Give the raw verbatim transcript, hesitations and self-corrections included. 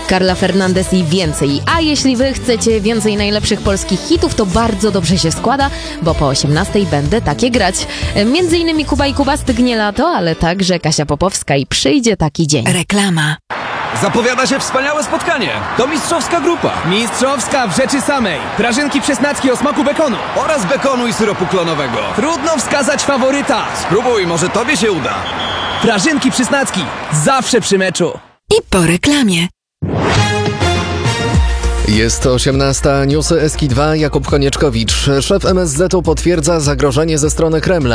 Carla Fernandez i więcej. A jeśli wy chcecie więcej najlepszych polskich hitów, to bardzo dobrze się składa, bo po osiemnastej będę takie grać. Między innymi Kuba i Kuba stygnie lato, ale także Kasia Popowska i przyjdzie taki dzień. Reklama. Zapowiada się wspaniałe spotkanie. To mistrzowska grupa. Mistrzowska w rzeczy samej. Prażynki przesnackie o smaku bekonu. Oraz bekonu i syropu klonowego. Trudno wskazać faworyta. Spróbuj, może tobie się uda. Prażynki przysnacki. Zawsze przy meczu. I po reklamie. Jest osiemnasta, newsy Eski dwa, Jakub Konieczkowicz. Szef M S Z-u potwierdza zagrożenie ze strony Kremla.